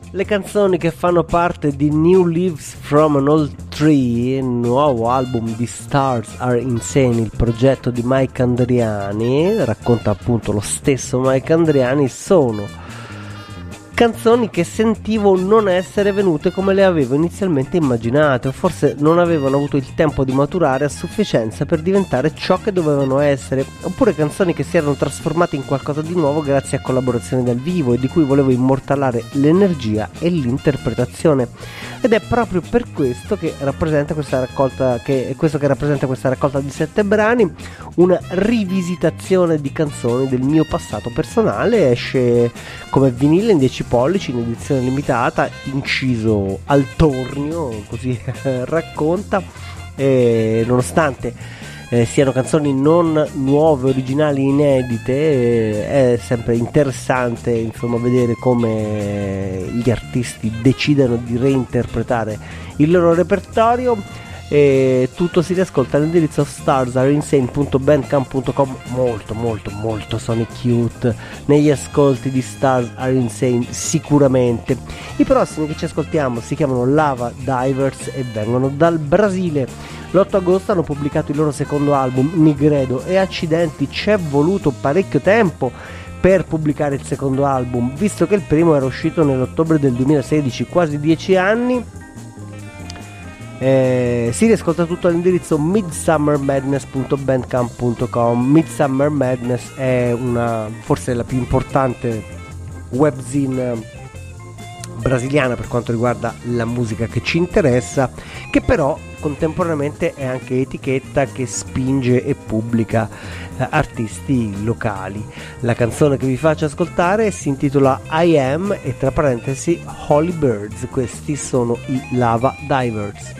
Le canzoni che fanno parte di New Leaves from an Old Tree, il nuovo album di Stars Are Insane, il progetto di Mike Andriani, racconta appunto lo stesso Mike Andriani, sono canzoni che sentivo non essere venute come le avevo inizialmente immaginate, o forse non avevano avuto il tempo di maturare a sufficienza per diventare ciò che dovevano essere, oppure canzoni che si erano trasformate in qualcosa di nuovo grazie a collaborazioni dal vivo e di cui volevo immortalare l'energia e l'interpretazione. Ed è proprio per questo che rappresenta questa raccolta, rappresenta questa raccolta di 7 brani, una rivisitazione di canzoni del mio passato personale. Esce come vinile in 10 pollici in edizione limitata, inciso al tornio, così racconta, e nonostante siano canzoni non nuove, originali, inedite, è sempre interessante insomma vedere come gli artisti decidano di reinterpretare il loro repertorio. E tutto si riascolta all'indirizzo starsareinsane.bandcamp.com. molto molto molto Sonic Youth negli ascolti di Stars Are Insane, sicuramente. I prossimi che ci ascoltiamo si chiamano Lava Divers e vengono dal Brasile. L'8 agosto hanno pubblicato il loro secondo album Nigredo, e accidenti, ci è voluto parecchio tempo per pubblicare il secondo album, visto che il primo era uscito nell'ottobre del 2016, quasi 10 anni. Si riascolta tutto all'indirizzo midsummermadness.bandcamp.com. Midsummer Madness è forse la più importante webzine brasiliana per quanto riguarda la musica che ci interessa, che però contemporaneamente è anche etichetta che spinge e pubblica artisti locali. La canzone che vi faccio ascoltare si intitola I Am e tra parentesi Holy Birds. Questi sono i Lava Divers.